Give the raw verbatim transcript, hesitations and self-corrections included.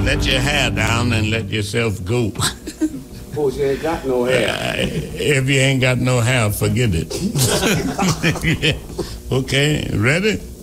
let your hair down and let yourself go. Suppose you ain't got no hair. Uh, if you ain't got no hair, forget it. Okay, ready?